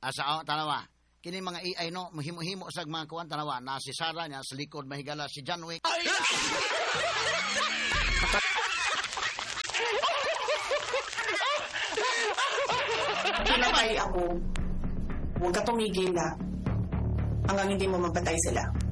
Asa tanawa. Kini mga AI no, mahimo-himo sa mga kuwan tanawa na si Sarah niya sa likod mahigala si John Wick. Pinatay ako. Huwag ka tumigil na hanggang hindi mo mapatay sila.